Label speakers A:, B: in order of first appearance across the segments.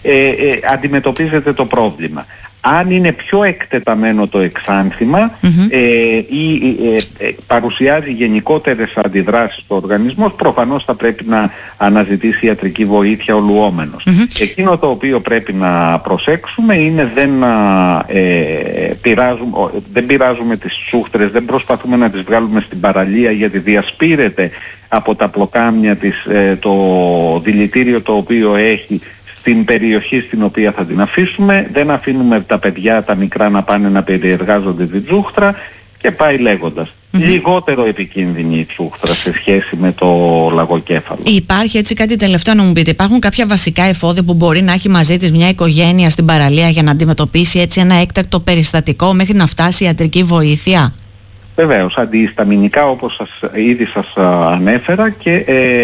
A: αντιμετωπίζεται το πρόβλημα. Αν είναι πιο εκτεταμένο το εξάνθημα ή παρουσιάζει γενικότερες αντιδράσεις στο οργανισμό, προφανώς θα πρέπει να αναζητήσει ιατρική βοήθεια ο λουόμενος. Εκείνο το οποίο πρέπει να προσέξουμε είναι δεν πειράζουμε τις σούχτρες, δεν προσπαθούμε να τις βγάλουμε στην παραλία, γιατί διασπείρεται από τα πλοκάμια της το δηλητήριο το οποίο έχει στην περιοχή στην οποία θα την αφήσουμε. Δεν αφήνουμε τα παιδιά τα μικρά να πάνε να περιεργάζονται τη τσούχτρα και πάει λέγοντας. Λιγότερο επικίνδυνη η τσούχτρα σε σχέση με το λαγοκέφαλο.
B: Υπάρχει έτσι κάτι τελευταίο να μου πείτε? Υπάρχουν κάποια βασικά εφόδια που μπορεί να έχει μαζί της μια οικογένεια στην παραλία για να αντιμετωπίσει έτσι ένα έκτακτο περιστατικό μέχρι να φτάσει η ιατρική βοήθεια?
A: Βεβαίως, αντιհισταμινικά όπως ήδη σας ανέφερα, και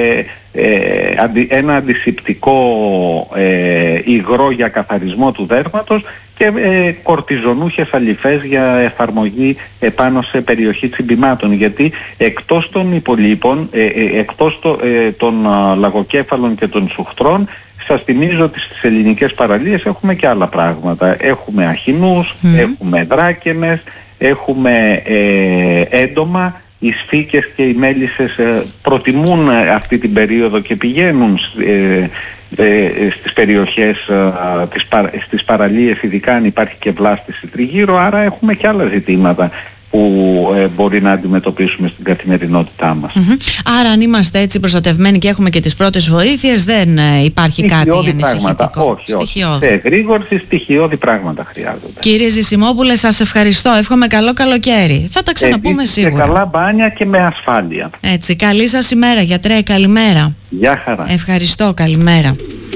A: ένα αντισηπτικό υγρό για καθαρισμό του δέρματος και κορτιζονούχες αλυφές για εφαρμογή επάνω σε περιοχή τσιμπημάτων, γιατί εκτός των υπολείπων, εκτός των λαγοκέφαλων και των σουχτρών, σας θυμίζω ότι στις ελληνικές παραλίες έχουμε και άλλα πράγματα. Έχουμε αχινούς, έχουμε δράκενες, έχουμε έντομα. Οι σφίκες και οι μέλισσες προτιμούν αυτή την περίοδο και πηγαίνουν στις περιοχές, στις παραλίες, ειδικά αν υπάρχει και βλάστηση τριγύρω, άρα έχουμε και άλλα ζητήματα που μπορεί να αντιμετωπίσουμε στην καθημερινότητά μας.
B: Άρα αν είμαστε έτσι προστατευμένοι και έχουμε και τις πρώτες βοήθειες, δεν υπάρχει κάτι ανησυχητικό?
A: Όχι. Σε εγρήγορση, στοιχειώδη πράγματα χρειάζονται.
B: Κύριε Ζησιμόπουλε, σας ευχαριστώ. Εύχομαι καλό καλοκαίρι. Θα τα ξαναπούμε σίγουρα.
A: Και καλά μπάνια και με ασφάλεια.
B: Έτσι, καλή σας ημέρα, γιατρέ. Καλημέρα.
A: Γεια χαρά.
B: Ευχαριστώ, καλημέρα.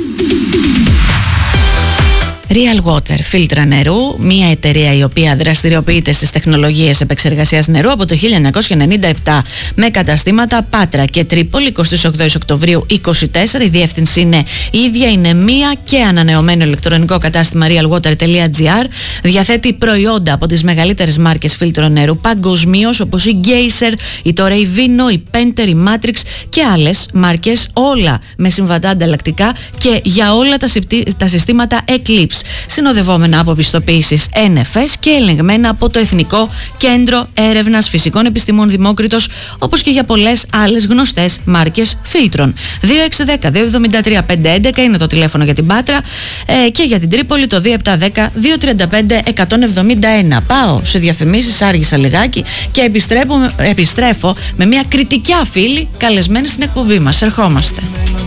B: Real Water, φίλτρα νερού, μια εταιρεία η οποία δραστηριοποιείται στις τεχνολογίες επεξεργασίας νερού από το 1997 με καταστήματα Πάτρα και Τρίπολη. 28 Οκτωβρίου 24, η διεύθυνση είναι η ίδια, είναι μία και ανανεωμένο ηλεκτρονικό κατάστημα realwater.gr. Διαθέτει προϊόντα από τις μεγαλύτερες μάρκες φίλτρων νερού παγκοσμίως, όπως η Geyser, η Torrey Vino, η Penter, η Matrix και άλλες μάρκες, όλα με συμβατά ανταλλακτικά και για όλα τα συστήματα Eclipse, συνοδευόμενα από πιστοποίησεις NFS και ελεγμένα από το Εθνικό Κέντρο Έρευνας Φυσικών Επιστημών Δημόκριτος, όπως και για πολλές άλλες γνωστές μάρκες φίλτρων. 2610-273-511 είναι το τηλέφωνο για την Πάτρα και για την Τρίπολη το 2710-235-171. Πάω σε διαφημίσεις, άργησα λιγάκι και επιστρέφω με μια κριτικιά φίλη καλεσμένη στην εκπομπή μας. Ερχόμαστε.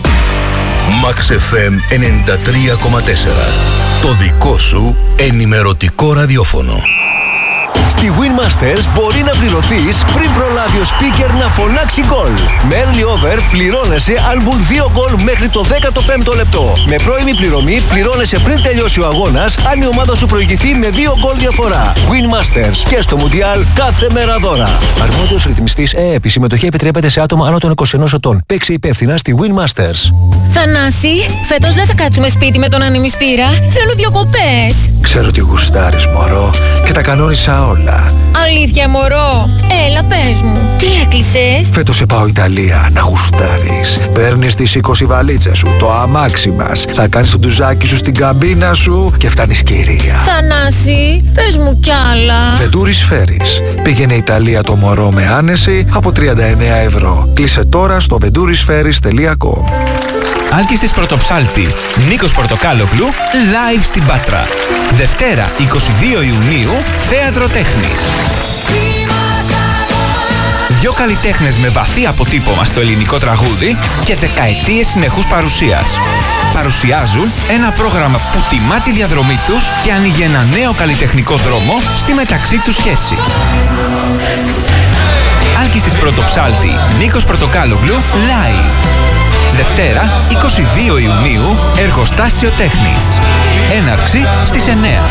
C: Max FM 93,4. Το δικό σου ενημερωτικό ραδιόφωνο. Στη Winmasters μπορεί να πληρωθείς πριν προλάβει ο speaker να φωνάξει γκολ. Με early over πληρώνεσαι αν μπουν 2 γκολ μέχρι το 15ο λεπτό. Με πρώιμη πληρωμή πληρώνεσαι πριν τελειώσει ο αγώνας αν η ομάδα σου προηγηθεί με 2 γκολ διαφορά. Winmasters και στο Mundial κάθε μέρα δώρα. Αρμόδιος ρυθμιστής ΕΕΠ. Η συμμετοχή επιτρέπεται σε άτομα άνω των 21 ετών. Παίξε υπεύθυνα στη Winmasters.
D: Θανάση, φέτος δεν θα κάτσουμε σπίτι με τον ανεμιστήρα. Θέλω διακοπές.
E: Ξέρω τι γουστάρεις, μωρό, και τα κανόνισα όλα.
D: Αλήθεια, μωρό. Έλα, πες μου. Τι έκλεισες?
E: Φέτος σε πάω Ιταλία να γουστάρεις. Παίρνεις τις 20 βαλίτσες σου, το αμάξι μας. Θα κάνεις το ντουζάκι σου στην καμπίνα σου και φτάνεις κυρία.
D: Θανάση, πες μου κι άλλα.
E: Βεντούρις Φέρις. Πήγαινε Ιταλία το μωρό με άνεση από 39 ευρώ. Κλείσε τώρα στο venturisferis.com.
F: Άλκης της Πρωτοψάλτη, Νίκος Πορτοκάλογλου, live στην Πάτρα. Δευτέρα 22 Ιουνίου, Θέατρο Τέχνης. 2 καλλιτέχνες με βαθύ αποτύπωμα στο ελληνικό τραγούδι και δεκαετίες συνεχούς παρουσίας. Παρουσιάζουν ένα πρόγραμμα που τιμά τη διαδρομή τους και ανοίγει ένα νέο καλλιτεχνικό δρόμο στη μεταξύ τους σχέση. Άλκης της Πρωτοψάλτη, Νίκος Πορτοκάλογλου, live. Δευτέρα 22 Ιουνίου, Εργοστάσιο Τέχνης. Έναρξη στις 9.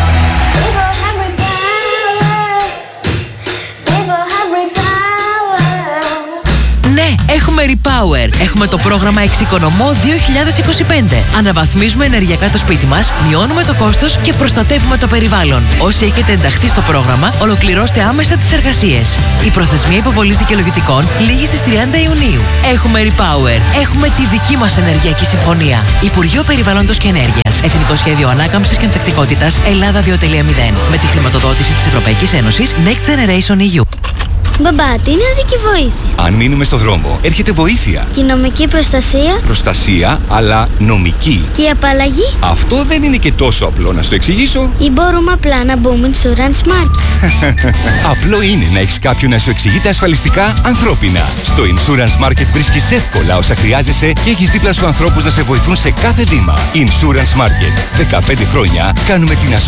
G: Ναι, έχουμε Repower. Έχουμε το πρόγραμμα Εξοικονομώ 2025. Αναβαθμίζουμε ενεργειακά το σπίτι μας, μειώνουμε το κόστος και προστατεύουμε το περιβάλλον. Όσοι έχετε ενταχθεί στο πρόγραμμα, ολοκληρώστε άμεσα τις εργασίες. Η προθεσμία υποβολής δικαιολογητικών λήγει στις 30 Ιουνίου. Έχουμε Repower. Έχουμε τη δική μας ενεργειακή συμφωνία. Υπουργείο Περιβάλλοντος και Ενέργειας. Εθνικό Σχέδιο Ανάκαμψης και Ανθεκτικότητας Ελλάδα 2.0. Με τη χρηματοδότηση της Ευρωπαϊκής Ένωσης Next Generation EU.
H: Μπαμπά, τι είναι οδική βοήθεια?
I: Αν μείνουμε στο δρόμο, έρχεται βοήθεια.
H: Και η νομική προστασία?
I: Προστασία, αλλά νομική.
H: Και η απαλλαγή?
I: Αυτό δεν είναι και τόσο απλό να σου το εξηγήσω.
H: Ή μπορούμε απλά να μπούμε Insurance Market?
I: Απλό είναι να έχεις κάποιον να σου εξηγεί τα ασφαλιστικά ανθρώπινα. Στο Insurance Market βρίσκεις εύκολα όσα χρειάζεσαι και έχεις δίπλα σου ανθρώπους να σε βοηθούν σε κάθε βήμα. Insurance Market. 15 χρόνια κάνουμε την ασφάλεια